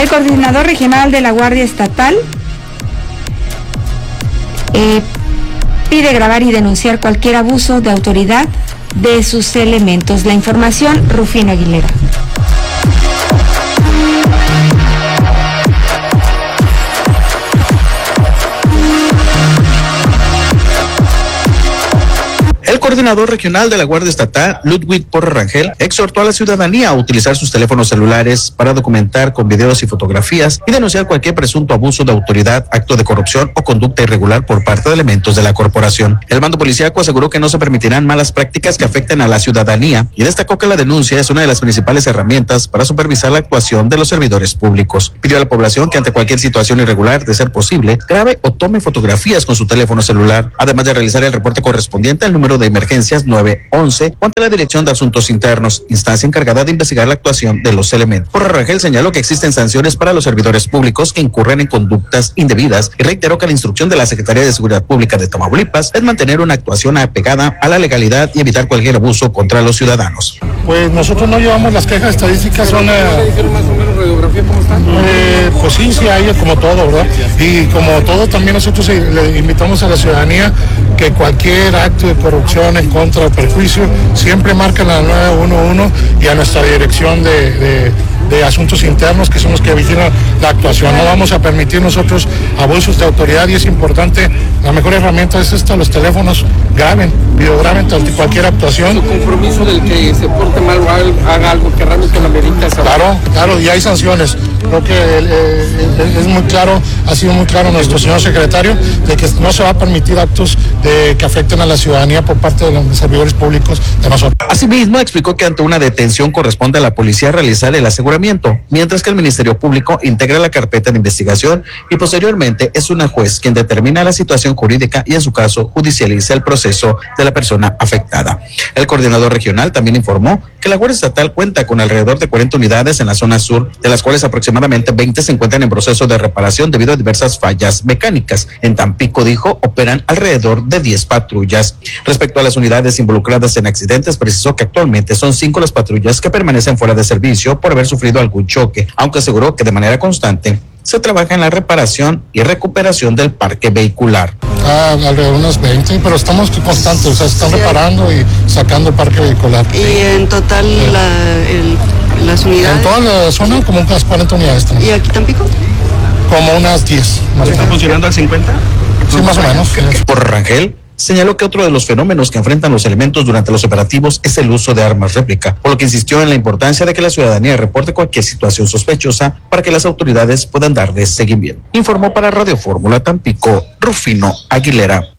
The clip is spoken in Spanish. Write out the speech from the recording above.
El coordinador regional de la Guardia Estatal pide grabar y denunciar cualquier abuso de autoridad de sus elementos. La información, Rufino Aguilera. El coordinador regional de la Guardia Estatal, Ludwig Porra Rangel, exhortó a la ciudadanía a utilizar sus teléfonos celulares para documentar con videos y fotografías y denunciar cualquier presunto abuso de autoridad, acto de corrupción o conducta irregular por parte de elementos de la corporación. El mando policíaco aseguró que no se permitirán malas prácticas que afecten a la ciudadanía y destacó que la denuncia es una de las principales herramientas para supervisar la actuación de los servidores públicos. Pidió a la población que ante cualquier situación irregular, de ser posible, grabe o tome fotografías con su teléfono celular, además de realizar el reporte correspondiente al número de emergencias 911 o ante la Dirección de Asuntos Internos, instancia encargada de investigar la actuación de los elementos. Porra Rangel señaló que existen sanciones para los servidores públicos que incurren en conductas indebidas y reiteró que la instrucción de la Secretaría de Seguridad Pública de Tamaulipas es mantener una actuación apegada a la legalidad y evitar cualquier abuso contra los ciudadanos. Pues nosotros no llevamos las quejas estadísticas, son... ¿Dijeron más o menos radiografía cómo están? Pues sí hay como todo, ¿verdad? Y como todo también nosotros le invitamos a la ciudadanía que cualquier acto de corrupción en contra o perjuicio siempre marquen a la 911 y a nuestra dirección de asuntos internos, que son los que vigilan la actuación. No vamos a permitir nosotros abusos de autoridad y es importante, la mejor herramienta es esta, los teléfonos graben, videograben cualquier actuación. ¿Su compromiso del que se porte mal o haga algo que realmente la merita? Claro, y hay sanciones. Creo que es muy claro, ha sido muy claro nuestro señor secretario, de que no se va a permitir actos que afecten a la ciudadanía por parte de los servidores públicos de nosotros. Asimismo, explicó que ante una detención corresponde a la policía realizar el aseguramiento, mientras que el Ministerio Público integra la carpeta de investigación y posteriormente es una juez quien determina la situación jurídica y en su caso judicializa el proceso de la persona afectada. El coordinador regional también informó que la Guardia Estatal cuenta con alrededor de 40 unidades en la zona sur, de las cuales aproximadamente 20 se encuentran en proceso de reparación debido a diversas fallas mecánicas. En Tampico, dijo, operan alrededor de 10 patrullas. Respecto a las unidades involucradas en accidentes, precisó que actualmente son 5 las patrullas que permanecen fuera de servicio por haber sufrido algún choque, aunque aseguró que de manera constante se trabaja en la reparación y recuperación del parque vehicular. Alrededor de unos 20, pero estamos constantes, o sea, están reparando y sacando el parque vehicular. ¿Y en total las unidades? En toda la zona como unas 40 unidades también. ¿Y aquí Tampico? Como unas 10. ¿Está funcionando al 50? Sí, más o menos. Por Rangel señaló que otro de los fenómenos que enfrentan los elementos durante los operativos es el uso de armas réplica, por lo que insistió en la importancia de que la ciudadanía reporte cualquier situación sospechosa para que las autoridades puedan darle seguimiento. Informó para Radio Fórmula Tampico, Rufino Aguilera.